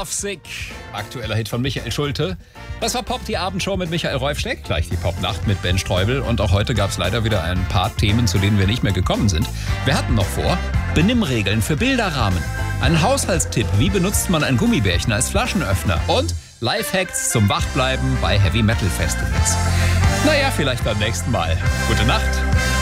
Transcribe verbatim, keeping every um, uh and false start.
Lovesick, aktueller Hit von Michael Schulte. Das war Pop, die Abendshow mit Michael Reufschleck, gleich die Popnacht mit Ben Streubel. Und auch heute gab es leider wieder ein paar Themen, zu denen wir nicht mehr gekommen sind. Wir hatten noch vor, Benimmregeln für Bilderrahmen, ein Haushaltstipp, wie benutzt man ein Gummibärchen als Flaschenöffner und Lifehacks zum Wachbleiben bei Heavy Metal Festivals. Naja, vielleicht beim nächsten Mal. Gute Nacht.